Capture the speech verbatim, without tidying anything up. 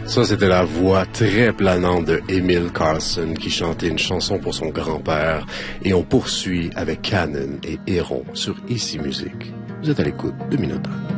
Ça, c'était la voix très planante de Emil Carlson qui chantait une chanson pour son grand-père. Et on poursuit avec Canon et Héron sur Ici Musique. Vous êtes à l'écoute de Minotaure.